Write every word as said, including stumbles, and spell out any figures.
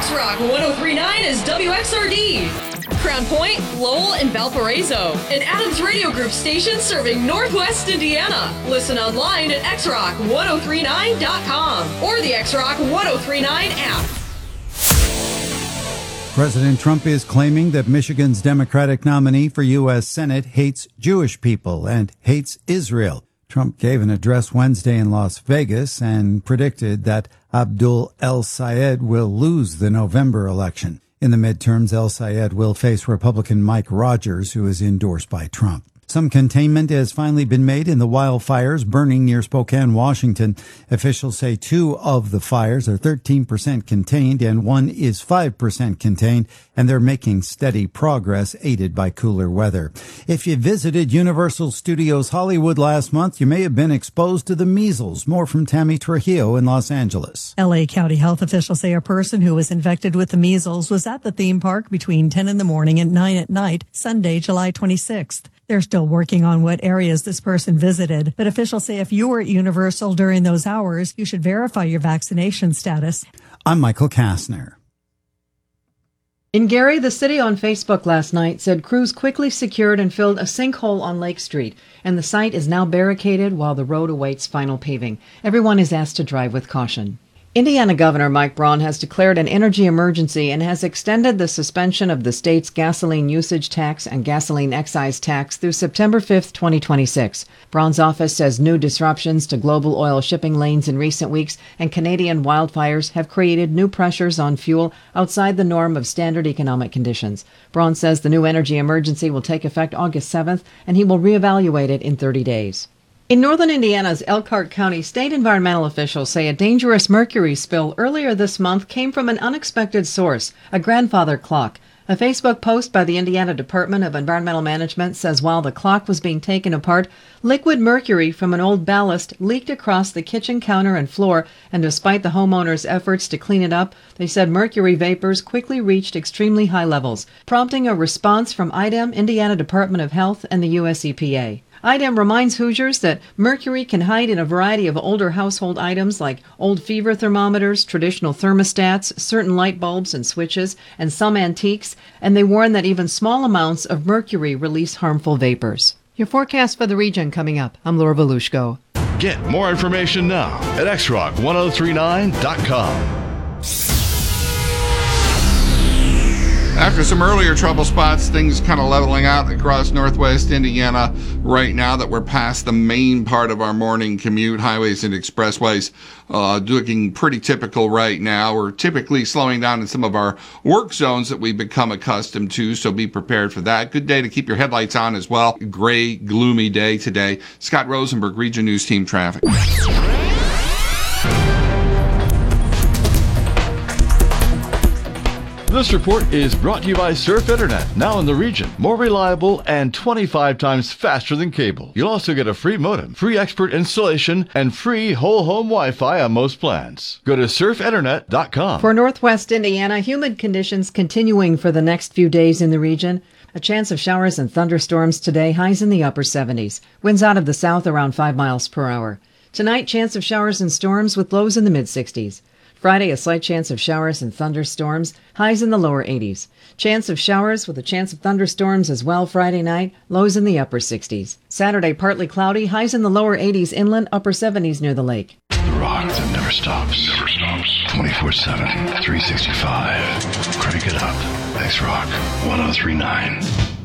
X-Rock one oh three point nine is W X R D. Crown Point, Lowell, and Valparaiso. An Adams Radio Group station serving Northwest Indiana. Listen online at x rock one oh three nine dot com or the X-Rock one oh three nine app. President Trump is claiming that Michigan's Democratic nominee for U S Senate hates Jewish people and hates Israel. Trump gave an address Wednesday in Las Vegas and predicted that Abdul El-Sayed will lose the November election. In the midterms, El-Sayed will face Republican Mike Rogers, who is endorsed by Trump. Some containment has finally been made in the wildfires burning near Spokane, Washington. Officials say two of the fires are thirteen percent contained and one is five percent contained, and they're making steady progress, aided by cooler weather. If you visited Universal Studios Hollywood last month, you may have been exposed to the measles. More from Tammy Trujillo in Los Angeles. L A County health officials say a person who was infected with the measles was at the theme park between ten in the morning and nine at night, Sunday, July twenty-sixth. They're still working on what areas this person visited, but officials say if you were at Universal during those hours, you should verify your vaccination status. I'm Michael Kastner. In Gary, the city on Facebook last night said crews quickly secured and filled a sinkhole on Lake Street, and the site is now barricaded while the road awaits final paving. Everyone is asked to drive with caution. Indiana Governor Mike Braun has declared an energy emergency and has extended the suspension of the state's gasoline usage tax and gasoline excise tax through September fifth, twenty twenty-six. Braun's office says new disruptions to global oil shipping lanes in recent weeks and Canadian wildfires have created new pressures on fuel outside the norm of standard economic conditions. Braun says the new energy emergency will take effect August seventh, and he will reevaluate it in thirty days. In northern Indiana's Elkhart County, state environmental officials say a dangerous mercury spill earlier this month came from an unexpected source, a grandfather clock. A Facebook post by the Indiana Department of Environmental Management says while the clock was being taken apart, liquid mercury from an old ballast leaked across the kitchen counter and floor, and despite the homeowners' efforts to clean it up, they said mercury vapors quickly reached extremely high levels, prompting a response from I D E M, Indiana Department of Health, and the U S E P A. I D E M reminds Hoosiers that mercury can hide in a variety of older household items like old fever thermometers, traditional thermostats, certain light bulbs and switches, and some antiques, and they warn that even small amounts of mercury release harmful vapors. Your forecast for the region coming up. I'm Laura Volushko. Get more information now at x rock one oh three nine dot com. After some earlier trouble spots, things kind of leveling out across northwest Indiana right now that we're past the main part of our morning commute. Highways and expressways uh, looking pretty typical right now. We're typically slowing down in some of our work zones that we've become accustomed to, so be prepared for that. Good day to keep your headlights on as well. Gray, gloomy day today. Scott Rosenberg, Region News Team Traffic. This report is brought to you by Surf Internet, now in the region. More reliable and twenty-five times faster than cable. You'll also get a free modem, free expert installation, and free whole home Wi-Fi on most plans. Go to surf internet dot com. For northwest Indiana, humid conditions continuing for the next few days in the region. A chance of showers and thunderstorms today, highs in the upper seventies. Winds out of the south around five miles per hour. Tonight, chance of showers and storms with lows in the mid-sixties. Friday, a slight chance of showers and thunderstorms, highs in the lower eighties. Chance of showers with a chance of thunderstorms as well Friday night, lows in the upper sixties. Saturday, partly cloudy, highs in the lower eighties inland, upper seventies near the lake. The rock that never stops. Never stops. twenty-four seven, three sixty-five. Crank it up. X-Rock one oh three nine.